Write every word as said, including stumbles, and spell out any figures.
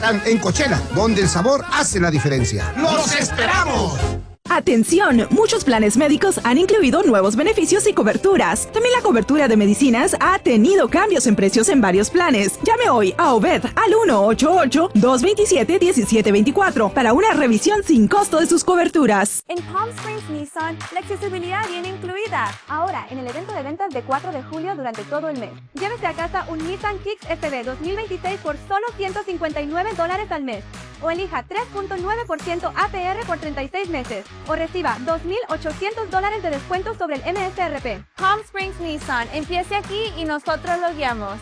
Nissan en Coachella, donde el sabor hace la diferencia. ¡Los esperamos! Atención, muchos planes médicos han incluido nuevos beneficios y coberturas. También la cobertura de medicinas ha tenido cambios en precios en varios planes. Llame hoy a Obed al uno ocho ocho, dos dos siete, uno siete dos cuatro para una revisión sin costo de sus coberturas. En Palm Springs Nissan, la accesibilidad viene incluida. Ahora, en el evento de ventas de cuatro de julio durante todo el mes. Llévese a casa un Nissan Kicks F B dos mil veintiséis por solo ciento cincuenta y nueve dólares al mes. O elija tres punto nueve por ciento A P R por treinta y seis meses. O reciba dos mil ochocientos dólares de descuento sobre el M S R P. Palm Springs Nissan, empiece aquí y nosotros lo guiamos.